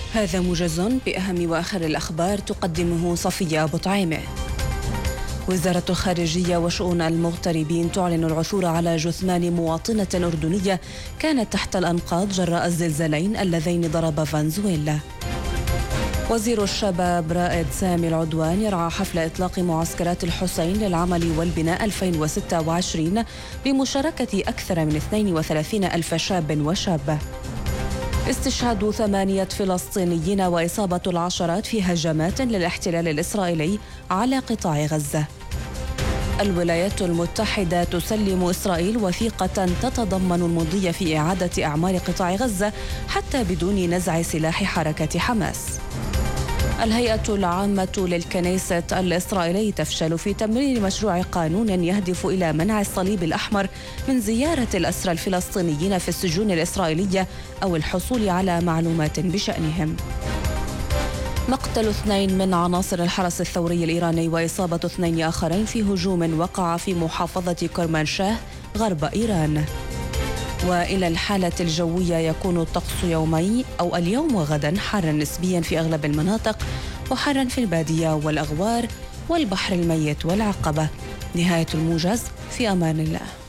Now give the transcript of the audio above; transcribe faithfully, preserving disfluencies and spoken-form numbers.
هذا موجز بأهم وآخر الأخبار تقدمه صفية أبو طعيمة. وزارة الخارجية وشؤون المغتربين تعلن العثور على جثمان مواطنة أردنية كانت تحت الأنقاض جراء الزلزالين اللذين ضربا فنزويلا. وزير الشباب رائد سامي العدوان يرعى حفل إطلاق معسكرات الحسين للعمل والبناء ألفين وستة وعشرين بمشاركة أكثر من اثنين وثلاثين ألف شاب وشابة. استشهاد ثمانية فلسطينيين وإصابة العشرات في هجمات للاحتلال الإسرائيلي على قطاع غزة. الولايات المتحدة تسلم إسرائيل وثيقة تتضمن المضي في إعادة أعمار قطاع غزة حتى بدون نزع سلاح حركة حماس. الهيئة العامة للكنيسة الإسرائيلي تفشل في تمرير مشروع قانون يهدف إلى منع الصليب الأحمر من زيارة الأسرى الفلسطينيين في السجون الإسرائيلية أو الحصول على معلومات بشأنهم. مقتل اثنين من عناصر الحرس الثوري الإيراني وإصابة اثنين آخرين في هجوم وقع في محافظة كرمانشاه غرب إيران. وإلى الحالة الجوية يكون الطقس يومي أو اليوم وغدا حارا نسبيا في أغلب المناطق وحارا في البادية والأغوار والبحر الميت والعقبة. نهاية الموجز، في أمان الله.